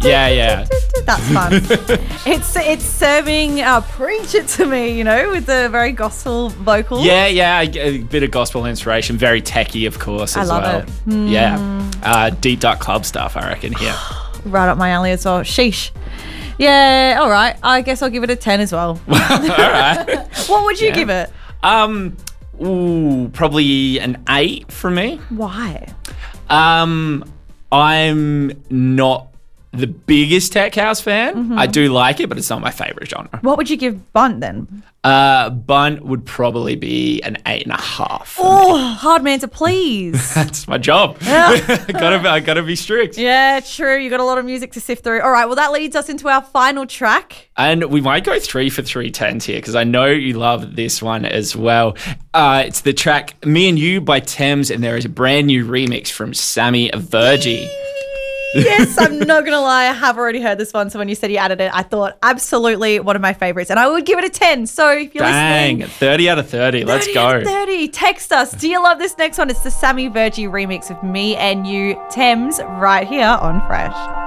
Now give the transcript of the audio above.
Yeah. That's fun. It's serving Preach It to Me, with the very gospel vocals. Yeah, a bit of gospel inspiration. Very techie, of course, as well. I love it. Yeah. Deep Dark Club stuff, I reckon, here. Right up my alley as well. Sheesh. Yeah, all right. I guess I'll give it a 10 as well. All right. What would you give it? Probably an 8 from me. Why? I'm not the biggest tech house fan. I do like it, but it's not my favourite genre. What would you give Bunt then? Bunt would probably be an 8.5 for me. Hard man to please. That's my job. I gotta be strict. Yeah, true. You got a lot of music to sift through. All right, well, that leads us into our final track. And we might go 3 for 3 10s here because I know you love this one as well. It's the track Me and You by Thames, and there is a brand new remix from Sammy Virgie. Yes, I'm not going to lie. I have already heard this one. So when you said you added it, I thought absolutely one of my favorites. And I would give it a 10. So if you're listening. 30 out of 30. Let's go. 30. Text us. Do you love this next one? It's the Sammy Virgie remix of Me and You, Thames, right here on Fresh.